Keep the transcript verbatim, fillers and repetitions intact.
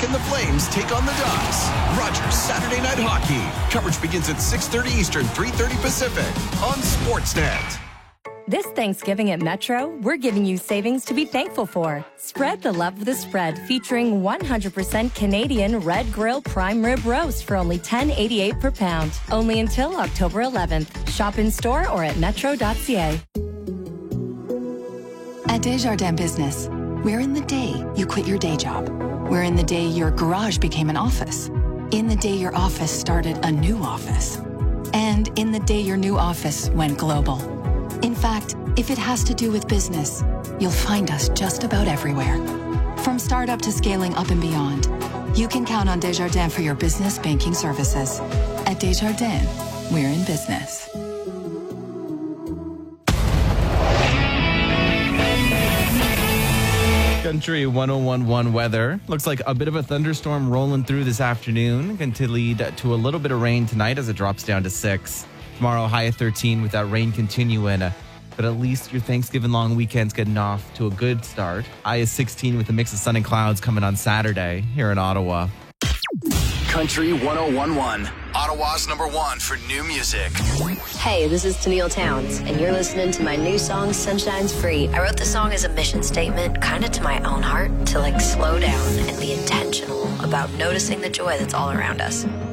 Shark and the Flames take on the Ducks. Rogers Saturday Night Hockey. Coverage begins at six thirty Eastern, three thirty Pacific on Sportsnet. This Thanksgiving at Metro, we're giving you savings to be thankful for. Spread the love of the spread, featuring one hundred percent Canadian Red Grill Prime Rib Roast for only ten dollars and eighty-eight cents per pound. Only until October eleventh. Shop in store or at metro dot c a. At Desjardins Business, we're in the day you quit your day job. We're in the day your garage became an office. In the day your office started a new office. And in the day your new office went global. In fact, if it has to do with business, you'll find us just about everywhere. From startup to scaling up and beyond, you can count on Desjardins for your business banking services. At Desjardins, we're in business. Country one oh one one weather. Looks like a bit of a thunderstorm rolling through this afternoon. Going to lead to a little bit of rain tonight as it drops down to six. Tomorrow, high of thirteen with that rain continuing. Uh, but at least your Thanksgiving long weekend's getting off to a good start. High is sixteen with a mix of sun and clouds coming on Saturday here in Ottawa. Country one oh one one. Ottawa's number one for new music. Hey, this is Tennille Towns, and you're listening to my new song, Sunshine's Free. I wrote the song as a mission statement, kind of to my own heart, to like slow down and be intentional about noticing the joy that's all around us.